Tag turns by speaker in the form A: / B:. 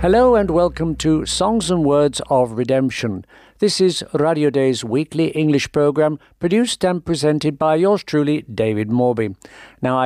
A: Hello and welcome to Songs and Words of Redemption. This is Radio Day's weekly English programme, produced and presented by yours truly, David Morby. Now,